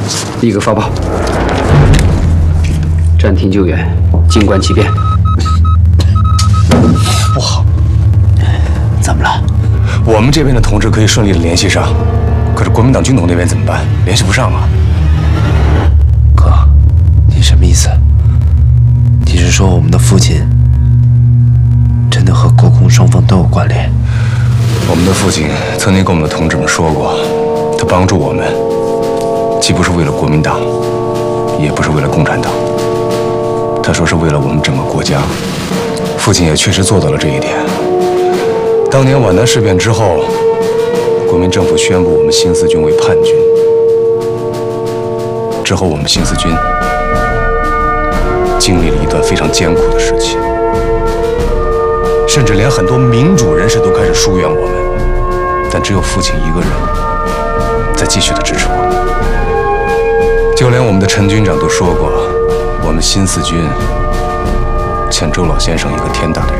立个发报，暂停救援，静观其变。 不好， 怎么了？ 我们这边的同志可以顺利的联系上，可是国民党军统那边怎么办？联系不上啊。 哥，你什么意思？你是说我们的父亲真的和国共双方都有关联？ 我们的父亲曾经跟我们的同志们说过，他帮助我们，既不是为了国民党，也不是为了共产党，他说是为了我们整个国家。父亲也确实做到了这一点。当年皖南事变之后，国民政府宣布我们新四军为叛军，之后我们新四军经历了一段非常艰苦的时期，甚至连很多民主人士都开始疏远我们，但只有父亲一个人在继续的支持我们。就连我们的陈军长都说过，我们新四军欠周老先生一个天大的